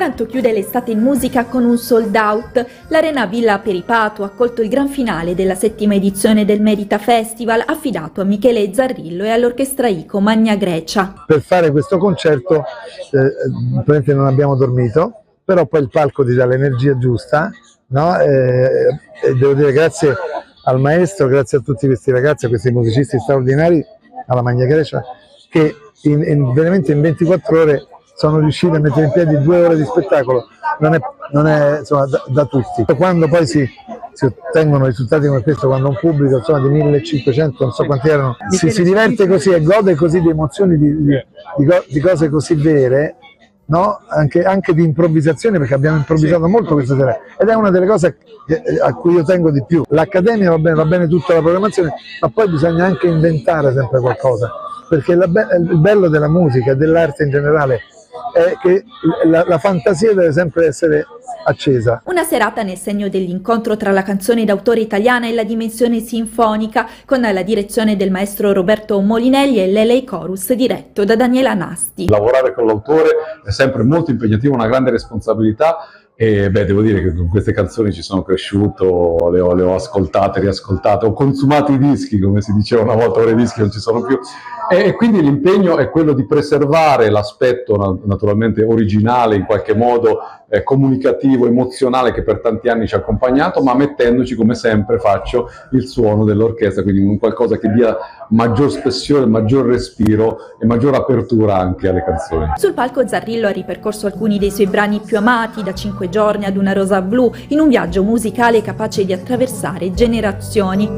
Taranto chiude l'estate in musica con un sold out. L'Arena Villa Peripato ha accolto il gran finale della 7ª edizione del Merita Festival, affidato a Michele Zarrillo e all'orchestra ICO Magna Grecia. Per fare questo concerto praticamente non abbiamo dormito, però poi il palco ti dà l'energia giusta, no? E devo dire grazie al maestro, grazie a tutti questi ragazzi, a questi musicisti straordinari, alla Magna Grecia, che veramente in 24 ore sono riusciti a mettere in piedi 2 ore di spettacolo. Non è insomma, da tutti. Quando poi si ottengono risultati come questo, quando un pubblico insomma, di 1500, non so quanti erano, si diverte così e gode così di emozioni, di cose così vere, no? Anche di improvvisazione, perché abbiamo improvvisato molto questa sera ed è una delle cose a cui io tengo di più. L'Accademia va bene tutta la programmazione, ma poi bisogna anche inventare sempre qualcosa, perché il bello della musica e dell'arte in generale è che la fantasia deve sempre essere accesa. Una serata nel segno dell'incontro tra la canzone d'autore italiana e la dimensione sinfonica, con la direzione del maestro Roberto Molinelli e l'Elei Chorus diretto da Daniela Nasti. Lavorare con l'autore è sempre molto impegnativo, una grande responsabilità. E devo dire che con queste canzoni ci sono cresciuto, le ho ascoltate, riascoltate, ho consumato i dischi, come si diceva una volta, ora i dischi non ci sono più, e quindi l'impegno è quello di preservare l'aspetto naturalmente originale, in qualche modo comunicativo, emozionale, che per tanti anni ci ha accompagnato, ma mettendoci, come sempre faccio, il suono dell'orchestra, quindi un qualcosa che dia maggior spessione, maggior respiro e maggior apertura anche alle canzoni. Sul palco Zarrillo ha ripercorso alcuni dei suoi brani più amati, da 5 giorni ad Una rosa blu, in un viaggio musicale capace di attraversare generazioni.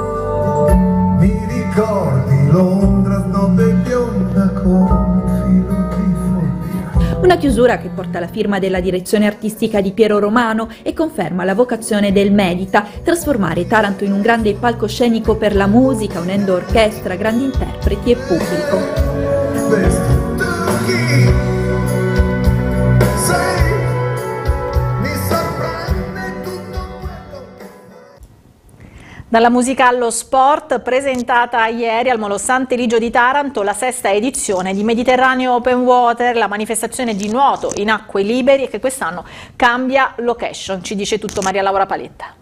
Mi ricordi Londra, snobbe bionda con filo di follia. Una chiusura che porta la firma della direzione artistica di Piero Romano e conferma la vocazione del Medita, trasformare Taranto in un grande palcoscenico per la musica, unendo orchestra, grandi interpreti e pubblico. Dalla musica allo sport, presentata ieri al Molo Sant'Eligio di Taranto la 6ª edizione di Mediterraneo Open Water, la manifestazione di nuoto in acque liberi e che quest'anno cambia location. Ci dice tutto Maria Laura Paletta.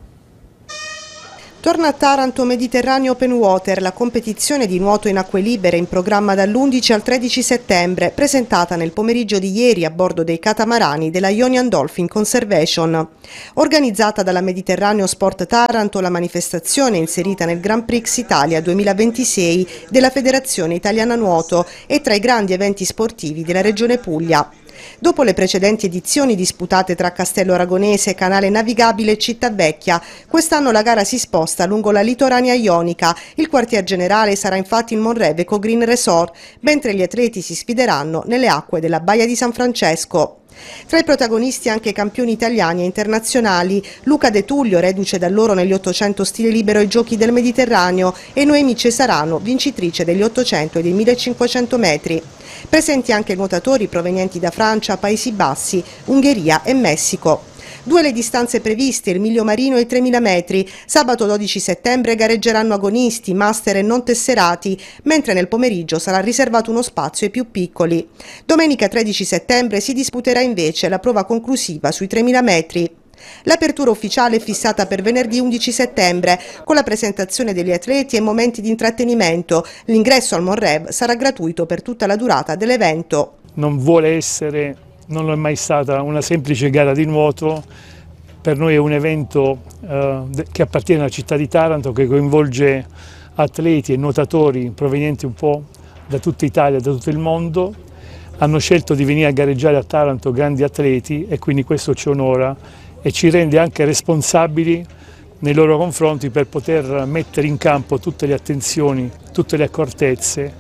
Torna a Taranto Mediterraneo Open Water, la competizione di nuoto in acque libere in programma dall'11 al 13 settembre, presentata nel pomeriggio di ieri a bordo dei catamarani della Ionian Dolphin Conservation. Organizzata dalla Mediterraneo Sport Taranto, la manifestazione è inserita nel Grand Prix Italia 2026 della Federazione Italiana Nuoto e tra i grandi eventi sportivi della Regione Puglia. Dopo le precedenti edizioni disputate tra Castello Aragonese, Canale Navigabile e Cittavecchia, quest'anno la gara si sposta lungo la litoranea ionica. Il quartier generale sarà infatti il Monrev Eco Green Resort, mentre gli atleti si sfideranno nelle acque della Baia di San Francesco. Tra i protagonisti anche campioni italiani e internazionali, Luca De Tullio, reduce dall'oro negli 800 stile libero ai Giochi del Mediterraneo, e Noemi Cesarano, vincitrice degli 800 e dei 1500 metri. Presenti anche nuotatori provenienti da Francia, Paesi Bassi, Ungheria e Messico. 2 le distanze previste, il miglio marino e i 3000 metri. Sabato 12 settembre gareggeranno agonisti, master e non tesserati, mentre nel pomeriggio sarà riservato uno spazio ai più piccoli. Domenica 13 settembre si disputerà invece la prova conclusiva sui 3000 metri. L'apertura ufficiale è fissata per venerdì 11 settembre, con la presentazione degli atleti e momenti di intrattenimento. L'ingresso al Monrev sarà gratuito per tutta la durata dell'evento. Non vuole essere, non è mai stata una semplice gara di nuoto, per noi è un evento che appartiene alla città di Taranto, che coinvolge atleti e nuotatori provenienti un po' da tutta Italia e da tutto il mondo. Hanno scelto di venire a gareggiare a Taranto grandi atleti e quindi questo ci onora e ci rende anche responsabili nei loro confronti per poter mettere in campo tutte le attenzioni, tutte le accortezze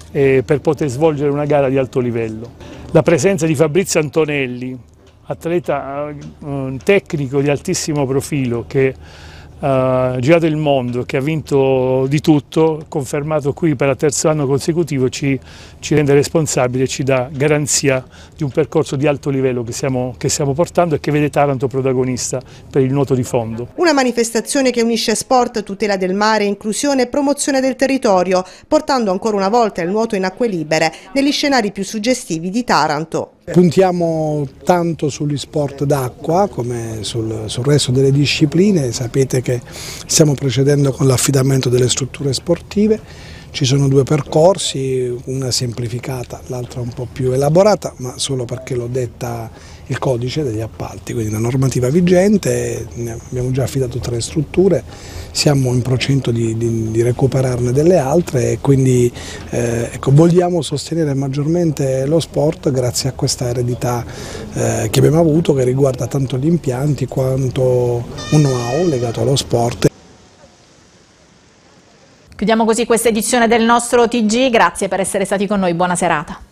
per poter svolgere una gara di alto livello. La presenza di Fabrizio Antonelli, atleta tecnico di altissimo profilo che ha girato il mondo, che ha vinto di tutto, confermato qui per il 3° anno consecutivo, ci rende responsabili e ci dà garanzia di un percorso di alto livello che stiamo portando e che vede Taranto protagonista per il nuoto di fondo. Una manifestazione che unisce sport, tutela del mare, inclusione e promozione del territorio, portando ancora una volta il nuoto in acque libere negli scenari più suggestivi di Taranto. Puntiamo tanto sugli sport d'acqua come sul resto delle discipline, sapete che stiamo procedendo con l'affidamento delle strutture sportive, ci sono 2 percorsi, una semplificata, l'altra un po' più elaborata, ma solo perché l'ho detta il codice degli appalti, quindi la normativa vigente, ne abbiamo già affidato 3 strutture, siamo in procinto di recuperarne delle altre e quindi ecco, vogliamo sostenere maggiormente lo sport grazie a questa eredità che abbiamo avuto, che riguarda tanto gli impianti quanto un know-how legato allo sport. Chiudiamo così questa edizione del nostro TG, grazie per essere stati con noi, buona serata.